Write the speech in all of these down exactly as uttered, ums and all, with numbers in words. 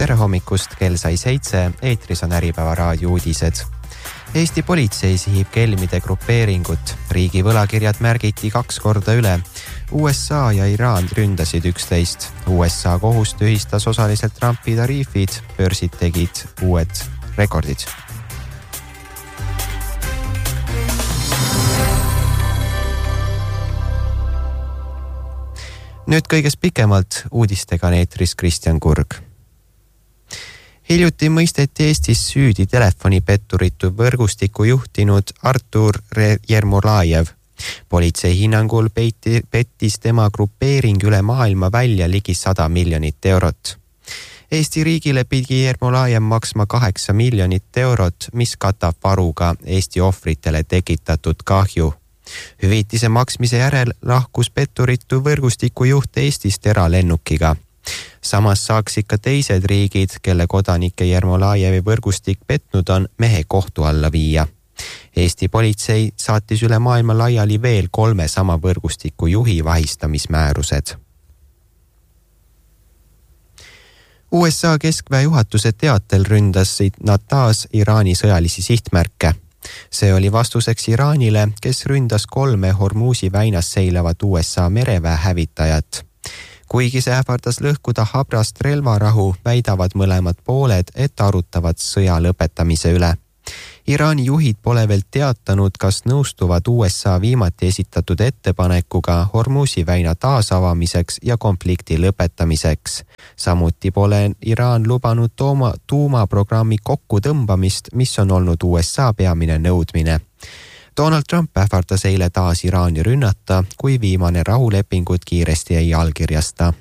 Tere hommikust, kell sai seitse, eetris on Äripäeva raadio uudised. Eesti politsei sihib kelmide grupeeringut. Riigi võlakirjad märgiti kaks korda üle. U S A ja Iraan ründasid üksteist. U S A kohus tühistas osaliselt Trumpi tariifid, börsid tegid uued rekordid. Nüüd kõigest pikemalt uudistega eetris Kristjan Kurg. Hiljuti mõisteti Eestis süüdi telefonipeturitu võrgustiku juhtinud Artur Jermolajev. Politsei hinnangul peiti, pettis tema grupeering üle maailma välja ligi sada miljonit eurot. Eesti riigile pidi Jermolajev maksma kaheksa miljonit eurot, mis katab varuga Eesti ohvritele tekitatud kahju. Hüvitise maksmise järel lahkus petturitu võrgustiku juht Eestist eralennukiga. Samas saaks ikka teised riigid, kelle kodanike Jermolajevi võrgustik petnud on, mehe kohtu alla viia. Eesti politsei saatis üle maailma laiali veel kolme sama võrgustiku juhi vahistamismäärused. U S A keskväe juhatuse teatel ründasid nad taas Iraani sõjalisi sihtmärke. See oli vastuseks Iraanile, kes ründas kolme Hormuzi väinas seilavat U S A mereväe hävitajat. Kuigi see ähvardas lõhkuda habrast relvarahu, väidavad mõlemad pooled, et arutavad sõja lõpetamise üle. Iraani juhid pole veel teatanud, kas nõustuvad U S A viimati esitatud ettepanekuga Hormuzi väina taasavamiseks ja konflikti lõpetamiseks. Samuti pole Iraan lubanud tooma tuumaprogrammi kokkutõmbamist, mis on olnud U S A peamine nõudmine. Donald Trump ähvardas eile taas Iraani rünnata, kui viimane rahulepingut kiiresti ei allkirjasta.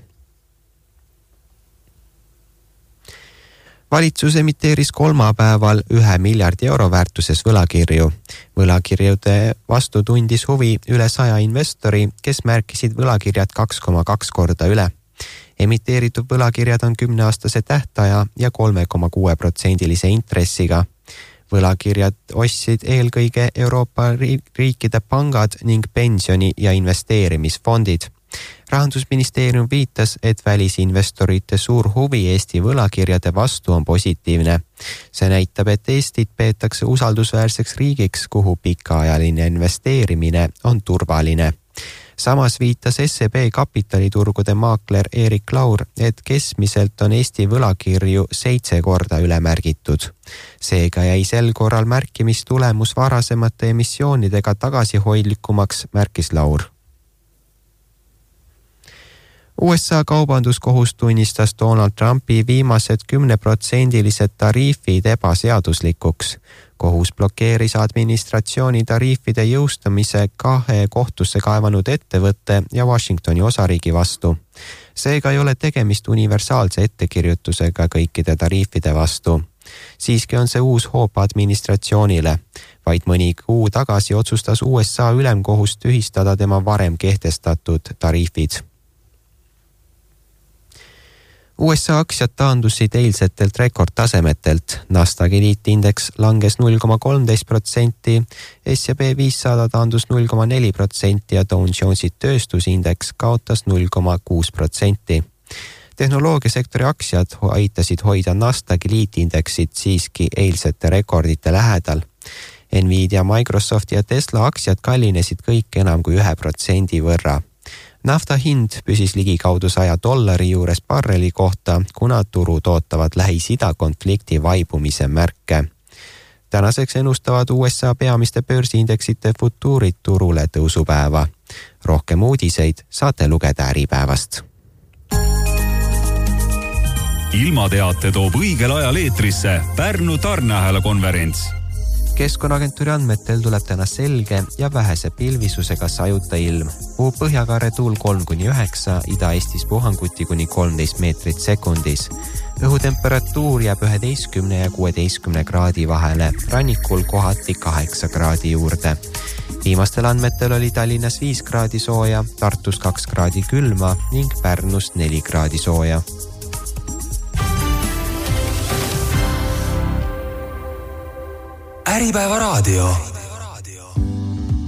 Valitsus emiteeris kolmapäeval ühe miljardi euro väärtuses võlakirju. Võlakirjude vastu tundis huvi üle saja investori, kes märkisid võlakirjad kaks koma kaks korda üle. Emiteeritud võlakirjad on kümneaastase tähtaja ja kolme koma kuue protsendilise intressiga. Võlakirjad ostsid eelkõige Euroopa riikide pangad ning pensioni- ja investeerimisfondid. Rahandusministeerium viitas, et välisinvestorite suur huvi Eesti võlakirjade vastu on positiivne. See näitab, et Eestit peetakse usaldusväärseks riigiks, kuhu pikaajaline investeerimine on turvaline. Samas viitas S E B kapitaliturgude maakler Erik Laur, et keskmiselt on Eesti võlakirju seitse korda ülemärgitud. Seega jäi sel korral märkimistulemus varasemate emissioonidega tagasihoidlikumaks, märkis Laur. U S A kaubanduskohus tunnistas Donald Trumpi viimased kümneprotsendilised tariifid ebaseaduslikuks. Kohus blokeeris administratsiooni tariifide jõustamise kahe kohtusse kaevanud ettevõtte ja Washingtoni osariigi vastu. Seega ei ole tegemist universaalse ettekirjutusega kõikide tariifide vastu. Siiski on see uus hoop administratsioonile. Vaid mõni kuu tagasi otsustas U S A ülemkohus tühistada tema varem kehtestatud tariifid. U S A aktsiad taandusid eilsetelt rekordtasemetelt. Nasdaq eliitindeks langes null koma kolmteist protsenti, S and P viissada taandus null koma neli protsenti ja Dow Jonesi tööstusindeks kaotas null koma kuus protsenti. Tehnoloogiasektori aktsiad aitasid hoida Nasdaq eliitindeksit siiski eilsete rekordite lähedal. Nvidia, Microsoft ja Tesla aktsiad kallinesid kõik enam kui ühe protsendi võrra. Nafta hind püsis ligikaudu saja dollari juures barreli kohta, kuna turud ootavad Lähis-Ida konflikti vaibumise märke. Tänaseks ennustavad U S A peamiste börsiindeksite futuurid turule tõusupäeva. Rohkem uudiseid saate lugeda Äripäevast. Ilmateate toob õigel ajal eetrisse Pärnu tarneahela konverents. Keskkonnaagentuuri andmetel tuleb täna selge ja vähese pilvisusega sajuta ilm. Puhub põhjakaare tuul kolm kuni üheksa, Ida-Eestis puhanguti kuni kolmteist meetrit sekundis. Õhutemperatuur jääb üheteistkümne ja kuueteistkümne kraadi vahele, rannikul kohati kaheksa kraadi juurde. Viimastel andmetel oli Tallinnas viis kraadi sooja, Tartus kaks kraadi külma ning Pärnus neli kraadi sooja. Äripäeva raadio.